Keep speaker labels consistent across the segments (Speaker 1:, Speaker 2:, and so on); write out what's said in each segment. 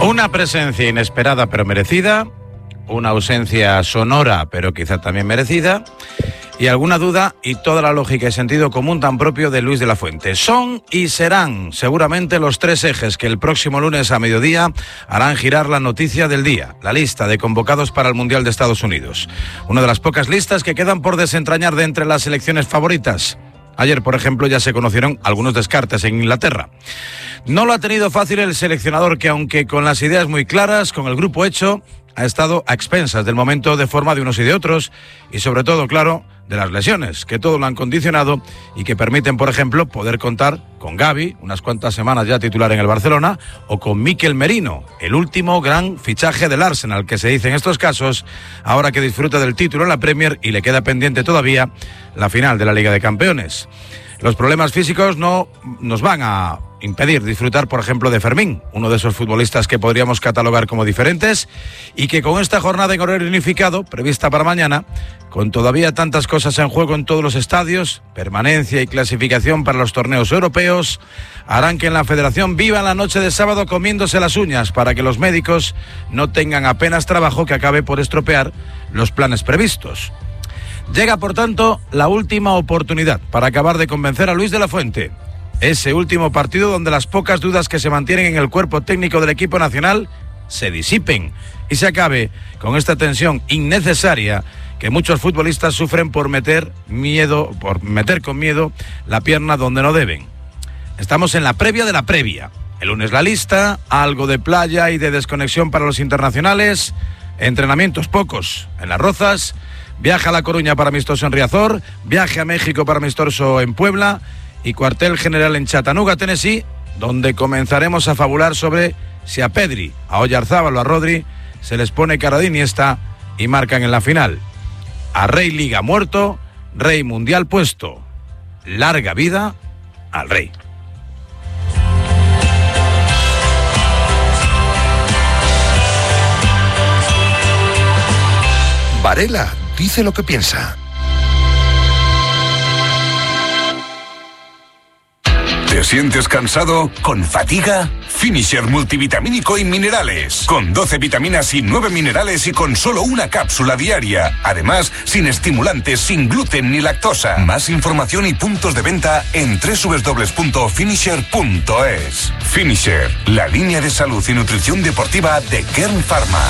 Speaker 1: Una presencia inesperada pero merecida, una ausencia sonora pero quizá también merecida, y alguna duda y toda la lógica y sentido común tan propio de Luis de la Fuente. Son y serán seguramente los tres ejes que el próximo lunes a mediodía harán girar la noticia del día, la lista de convocados para el Mundial de Estados Unidos. Una de las pocas listas que quedan por desentrañar de entre las selecciones favoritas. Ayer, por ejemplo, ya se conocieron algunos descartes en Inglaterra. No lo ha tenido fácil el seleccionador que, aunque con las ideas muy claras, con el grupo hecho, ha estado a expensas del momento de forma de unos y de otros y sobre todo, claro, de las lesiones, que todo lo han condicionado y que permiten, por ejemplo, poder contar con Gavi, unas cuantas semanas ya titular en el Barcelona, o con Mikel Merino, el último gran fichaje del Arsenal, que se dice en estos casos, ahora que disfruta del título en la Premier y le queda pendiente todavía la final de la Liga de Campeones. Los problemas físicos no nos van a impedir disfrutar, por ejemplo, de Fermín, uno de esos futbolistas que podríamos catalogar como diferentes y que con esta jornada en horario unificado, prevista para mañana, con todavía tantas cosas en juego en todos los estadios, permanencia y clasificación para los torneos europeos, harán que en la Federación vivan la noche de sábado comiéndose las uñas para que los médicos no tengan apenas trabajo que acabe por estropear los planes previstos. Llega, por tanto, la última oportunidad para acabar de convencer a Luis de la Fuente. Ese último partido donde las pocas dudas que se mantienen en el cuerpo técnico del equipo nacional se disipen y se acabe con esta tensión innecesaria que muchos futbolistas sufren por meter con miedo la pierna donde no deben. Estamos en la previa de la previa. El lunes la lista, algo de playa y de desconexión para los internacionales, entrenamientos pocos en Las Rozas, viaje a La Coruña para amistoso en Riazor, viaje a México para amistoso en Puebla y cuartel general en Chattanooga, Tennessee, donde comenzaremos a fabular sobre si a Pedri, a Oyarzábal o a Rodri se les pone cara de Iniesta y marcan en la final. A Rey Liga muerto, Rey Mundial puesto. Larga vida al Rey.
Speaker 2: Varela dice lo que piensa.
Speaker 3: ¿Te sientes cansado? ¿Con fatiga? Finisher multivitamínico y minerales. Con 12 vitaminas y 9 minerales y con solo una cápsula diaria. Además, sin estimulantes, sin gluten ni lactosa. Más información y puntos de venta en www.finisher.es. Finisher, la línea de salud y nutrición deportiva de Kern Pharma.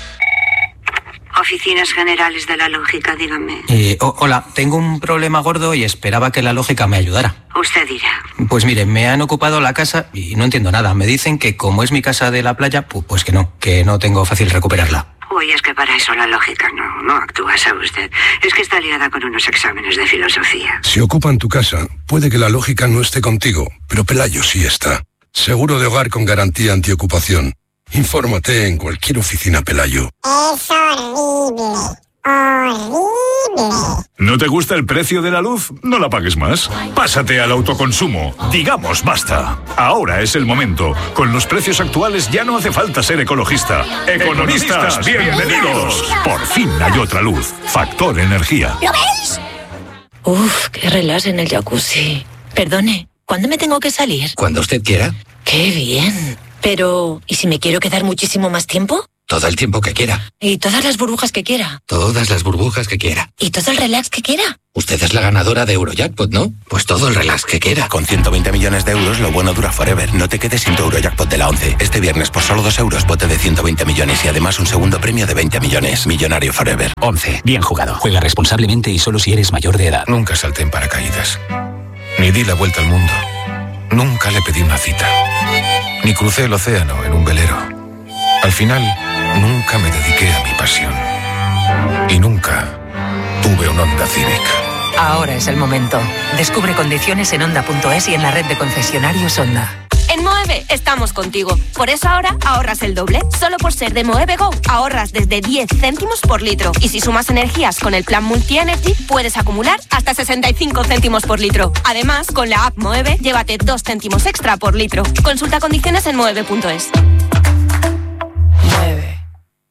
Speaker 4: Oficinas Generales de la Lógica, dígame.
Speaker 5: Hola, tengo un problema gordo y esperaba que la lógica me ayudara.
Speaker 4: Usted dirá.
Speaker 5: Pues mire, me han ocupado la casa y no entiendo nada. Me dicen que como es mi casa de la playa, pues que no tengo fácil recuperarla.
Speaker 4: Uy, es que para eso la lógica no actúa, ¿sabe usted? Es que está liada con unos exámenes de filosofía.
Speaker 2: Si ocupan tu casa, puede que la lógica no esté contigo, pero Pelayo sí está. Seguro de hogar con garantía antiocupación. Infórmate en cualquier oficina Pelayo.
Speaker 6: Es horrible. Horrible.
Speaker 7: ¿No te gusta el precio de la luz? No la pagues más. Pásate al autoconsumo. Digamos basta. Ahora es el momento. Con los precios actuales ya no hace falta ser ecologista. Economistas, bienvenidos. Por fin hay otra luz. Factor Energía.
Speaker 6: ¿Lo veis?
Speaker 8: Uf, qué relax en el jacuzzi. Perdone, ¿cuándo me tengo que salir?
Speaker 9: Cuando usted quiera.
Speaker 8: ¡Qué bien! Pero, ¿y si me quiero quedar muchísimo más tiempo?
Speaker 9: Todo el tiempo que quiera.
Speaker 8: ¿Y todas las burbujas que quiera?
Speaker 9: Todas las burbujas que quiera.
Speaker 8: ¿Y todo el relax que quiera?
Speaker 9: Usted es la ganadora de Eurojackpot, ¿no? Pues todo el relax que quiera.
Speaker 10: Con 120 millones de euros, lo bueno dura forever. No te quedes sin tu Eurojackpot de la 11. Este viernes, por solo 2 euros, bote de 120 millones y además un segundo premio de 20 millones. Millonario forever.
Speaker 11: 11. Bien jugado. Juega responsablemente y solo si eres mayor de edad.
Speaker 2: Nunca salté en paracaídas. Ni di la vuelta al mundo. Nunca le pedí una cita. Ni crucé el océano en un velero. Al final, nunca me dediqué a mi pasión. Y nunca tuve un Honda Civic.
Speaker 12: Ahora es el momento. Descubre condiciones en Honda.es y en la red de concesionarios Honda.
Speaker 13: En Moeve estamos contigo. Por eso ahora ahorras el doble. Solo por ser de Moeve Go ahorras desde 10 céntimos por litro. Y si sumas energías con el plan Multi-Energy, puedes acumular hasta 65 céntimos por litro. Además, con la app Moeve, llévate 2 céntimos extra por litro. Consulta condiciones en moeve.es.
Speaker 12: Moeve.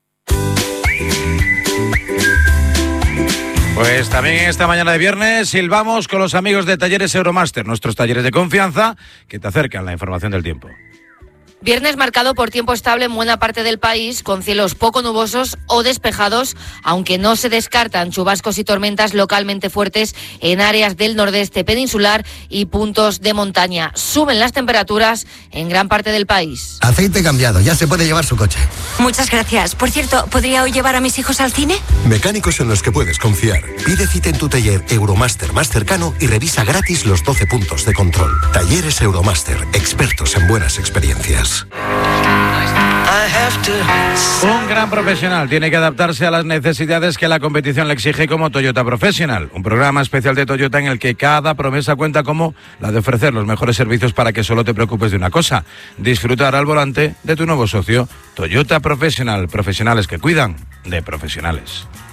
Speaker 1: Pues también esta mañana de viernes silbamos con los amigos de Talleres Euromaster, nuestros talleres de confianza que te acercan la información del tiempo.
Speaker 14: Viernes marcado por tiempo estable en buena parte del país, con cielos poco nubosos o despejados, aunque no se descartan chubascos y tormentas localmente fuertes en áreas del nordeste peninsular y puntos de montaña. Suben las temperaturas en gran parte del país.
Speaker 15: Aceite cambiado, ya se puede llevar su coche.
Speaker 16: Muchas gracias. Por cierto, ¿podría hoy llevar a mis hijos al cine?
Speaker 17: Mecánicos en los que puedes confiar. Pide cita en tu taller Euromaster más cercano y revisa gratis los 12 puntos de control. Talleres Euromaster, expertos en buenas experiencias.
Speaker 1: Un gran profesional tiene que adaptarse a las necesidades que la competición le exige, como Toyota Professional, un programa especial de Toyota en el que cada promesa cuenta, como la de ofrecer los mejores servicios para que solo te preocupes de una cosa: disfrutar al volante de tu nuevo socio. Toyota Professional, profesionales que cuidan de profesionales.